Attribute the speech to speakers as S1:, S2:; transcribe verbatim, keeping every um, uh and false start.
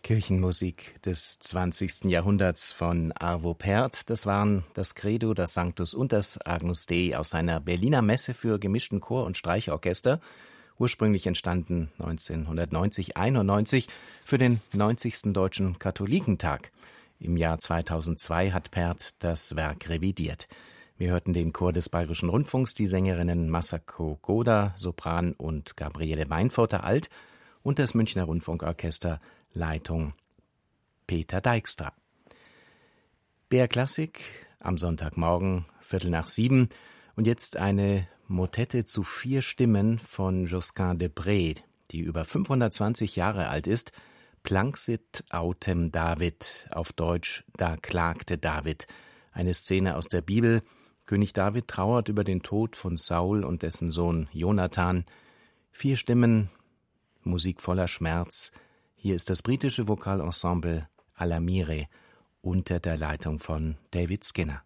S1: Kirchenmusik des zwanzigsten Jahrhunderts von Arvo Pärt. Das waren das Credo, das Sanctus und das Agnus Dei aus seiner Berliner Messe für gemischten Chor- und Streichorchester, ursprünglich entstanden neunzehnhundertneunzig einundneunzig für den neunzigsten Deutschen Katholikentag. Im Jahr zweitausendzwei hat Pärt das Werk revidiert. Wir hörten den Chor des Bayerischen Rundfunks, die Sängerinnen Masako Goda, Sopran und Gabriele Weinfurter Alt und das Münchner Rundfunkorchester, Leitung Peter Dijkstra. B R Klassik am Sonntagmorgen, Viertel nach sieben. Und jetzt eine Motette zu vier Stimmen von Josquin de Prez, die über fünfhundertzwanzig Jahre alt ist. Planxit autem David, auf Deutsch Da klagte David. Eine Szene aus der Bibel. König David trauert über den Tod von Saul und dessen Sohn Jonathan. Vier Stimmen, Musik voller Schmerz. Hier ist das britische Vokalensemble Alamire unter der Leitung von David Skinner.